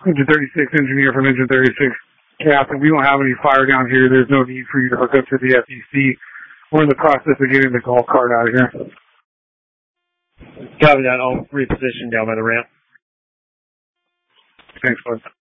Engine 36, engineer from Engine 36. Captain, we don't have any fire down here. There's no need for you to hook up to the FEC. We're in the process of getting the golf cart out of here. Copy that. I'll reposition down by the ramp. Thanks, bud.